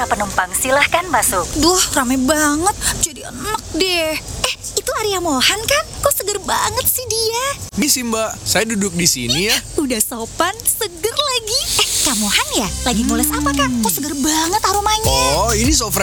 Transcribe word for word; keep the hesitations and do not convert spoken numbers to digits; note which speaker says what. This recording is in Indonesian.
Speaker 1: penumpang, silahkan masuk.
Speaker 2: Duh, rame banget. Jadi enak deh. Eh, itu Arya Mohan kan? Kok seger banget sih dia?
Speaker 3: Misi Mbak, saya duduk di sini ya.
Speaker 2: Udah sopan, seger lagi. Eh, Kak Mohan ya? Lagi mules apa, Kak? Kok seger banget aromanya?
Speaker 3: Oh, ini soft